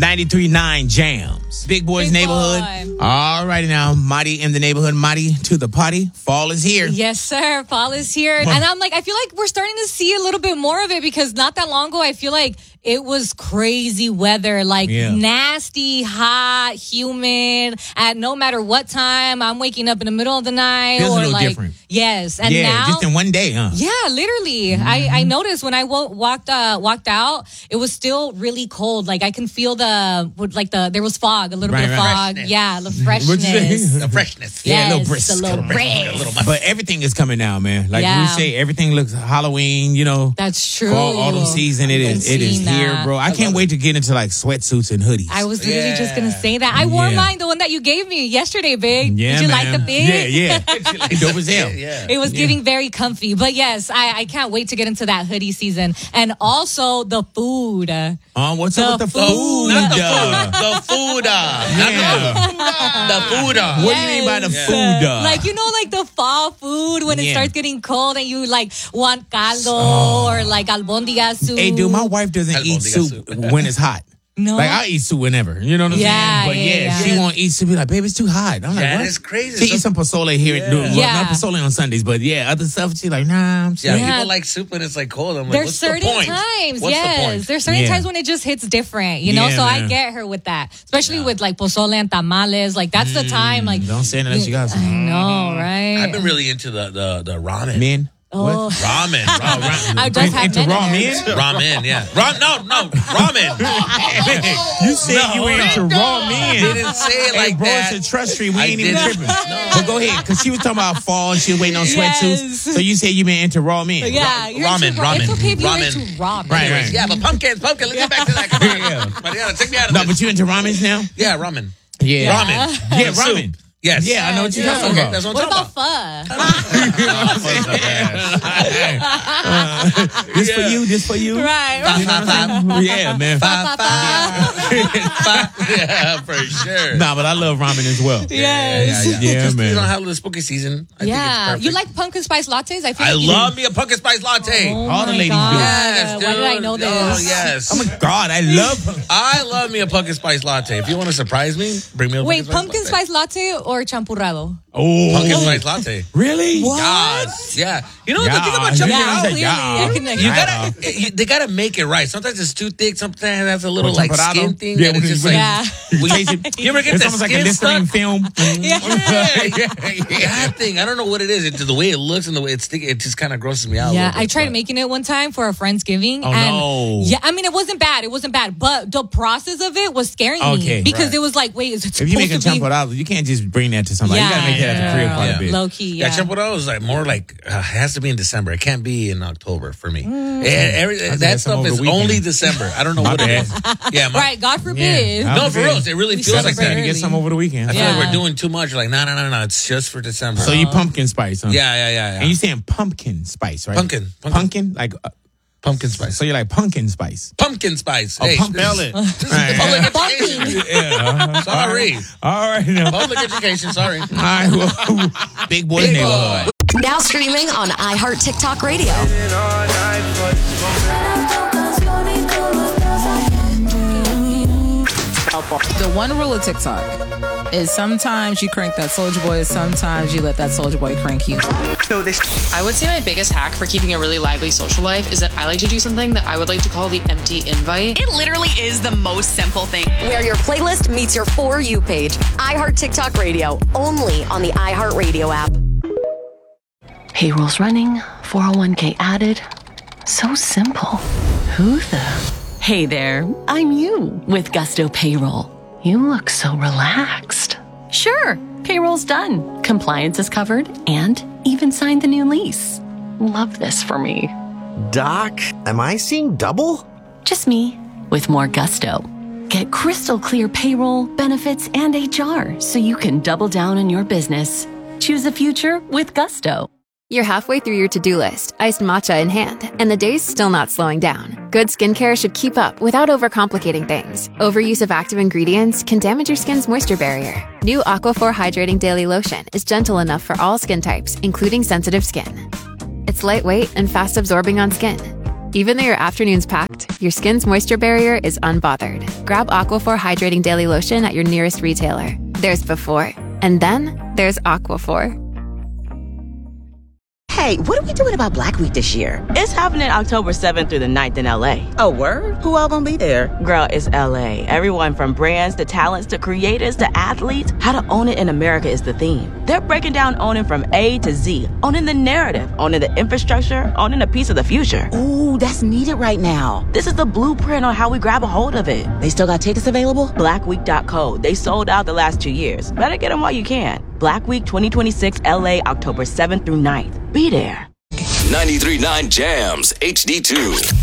93.9 Jams. Big Boy's Big Neighborhood. Boy. All righty now. Marty in the neighborhood. Marty to the party. Fall is here. Yes, sir. Fall is here. And I'm like, I feel like we're starting to see a little bit more of it because not that long ago, I feel like it was crazy weather, like nasty, hot, humid. At no matter what time, I'm waking up in the middle of the night. Feels or a little like, different. Yes. And yeah, now, just in one day, huh? Yeah, literally. I noticed when I walked out, it was still really cold. Like I can feel there was fog, a little bit of fog. Freshness. Yeah, the What'd you say? freshness. The freshness. Yeah, a little Yes, brisk. a little brisk. But everything is coming now, man. Like we say, everything looks Halloween, you know. That's true. Fall, autumn season, it is here, bro. I can't wait to get into like sweatsuits and hoodies. I was literally just gonna say that. I wore mine, the one that you gave me yesterday, big. Yeah, Did you man. like the fit? Yeah. Dope as hell. Yeah. It was getting very comfy. But yes, I can't wait to get into that hoodie season. And also the food. What's up with the food? Not the food. The food. The food. What do you mean by the food? Like, you know, like the fall food when it starts getting cold and you like want caldo or like albondiga soup. Hey, dude, my wife doesn't eat soup when it's hot. No. Like, I'll eat soup whenever. You know what I'm saying? But she won't eat soup. Be like, baby, it's too hot. I'm like, That what? is crazy. She eats some pozole here. Not pozole on Sundays, but other stuff. She's like, nah, I'm sorry. people like soup when it's like cold. I'm like, There's what's certain the point? times, What's the point? There's certain times when it just hits different, you know? So I get her with that. Especially with like pozole and tamales. Like, that's the time. Like, don't say it unless you got some. I know, right? I've been really into the ramen. Men? Oh. Ramen. I just have into ramen? Ramen, yeah. No, ramen. You said you were into raw men. They didn't say it like bro, that. it's a trust tree. We ain't even didn't. tripping. But go ahead, because she was talking about fall and she was waiting on sweatsuits. So you said you been into raw men. Yeah, you're ramen, into ramen. It's okay if you're Ramen. into ramen. Right. Yeah, but pumpkin. Let's get back to that. Come on. Mariana, take me out of No, this. but you into ramens now? Yeah, ramen. Yeah. Ramen. Yeah, ramen. Yes. Yeah, I know what you're talking Okay, about. that's what What I'm about talking pho? This for you, this for you. Right. about. Five. Yeah, man. Yeah, for sure. Nah, but I love ramen as well. Yes. Yeah, Just, man. You don't have the spooky season. I think it's perfect. You like pumpkin spice lattes? I feel I like love me a pumpkin spice latte. Oh All the my ladies God. do. Yes, dude. Why did I know this? Oh, yes. Oh my God, I love I love me a pumpkin spice latte. If you want to surprise me, bring me a Wait, pumpkin spice pumpkin spice latte or champurrado? Oh, Pumpkin spice latte. really? What? Yes. Yeah. You know the thing about Yeah, chocolate? yeah. Clearly. Yeah. I can You gotta, they gotta make it right. Sometimes it's too thick. Sometimes it has a little Or like temperado. skin thing. Yeah, and it's just like, you ever get It's the almost like a skin Listerine stuck? film. That thing. I don't know what it is. It's the way it looks and the way it's sticky. It just kind of grosses me out. a Yeah, little bit, I tried but- making it one time for a Friendsgiving. Oh, and no. Yeah, I mean, it wasn't bad. But the process of it was scaring Okay, me. Because right. it was like, wait, is it If you make a supposed to be... champorado, you can't just bring that to somebody. You gotta make that at the crib quite a bit. Low key, Yeah, champorado is like more like it has to be in December. It can't be in October for me. had That some stuff over is the weekend. only December. I don't know My what it bad. is. Yeah, Right, God forbid. Yeah. No, for real, it really feels like Trying that. to get some over the weekend. I feel Yeah. like we're doing too much. We're like, no. It's just for December. So you pumpkin spice, huh? Yeah. And you saying pumpkin spice, right? Pumpkin. Like, Pumpkin spice. so you're like pumpkin spice. Pumpkin spice. Oh, Hey, spell it. This is public education. Yeah. Sorry. All right. Now. Public education. Sorry. All right. Well, Big Boy Big Neighborhood. Now streaming on iHeart TikTok Radio. The one rule of TikTok is sometimes you crank that Soulja Boy, sometimes you let that Soulja Boy crank you. I would say my biggest hack for keeping a really lively social life is that I like to do something that I would like to call the empty invite. It literally is the most simple thing. Where your playlist meets your For You page. iHeart TikTok Radio. Only on the iHeart Radio app. Payroll's running, 401k added. So simple. Who the? Hey there, I'm you with Gusto Payroll. You look so relaxed. Sure, payroll's done. Compliance is covered and even signed the new lease. Love this for me. Doc, am I seeing double? Just me with more gusto. Get crystal clear payroll, benefits, and HR so you can double down on your business. Choose a future with Gusto. You're halfway through your to-do list, iced matcha in hand, and the day's still not slowing down. Good skincare should keep up without overcomplicating things. Overuse of active ingredients can damage your skin's moisture barrier. New Aquaphor Hydrating Daily Lotion is gentle enough for all skin types, including sensitive skin. It's lightweight and fast absorbing on skin. Even though your afternoon's packed, your skin's moisture barrier is unbothered. Grab Aquaphor Hydrating Daily Lotion at your nearest retailer. There's before, and then there's Aquaphor. Hey, what are we doing about Black Week this year? It's happening October 7th through the 9th in LA. Oh, word? Who all gonna be there? Girl, it's LA. Everyone from brands to talents to creators to athletes. How to own it in America is the theme. They're breaking down owning from A to Z. Owning the narrative, owning the infrastructure, owning a piece of the future. Ooh, that's needed right now. This is the blueprint on how we grab a hold of it. They still got tickets available? Blackweek.co. They sold out the last 2 years. Better get them while you can. Black Week 2026 LA, October 7th through 9th. Be there. 93.9 Jams HD2.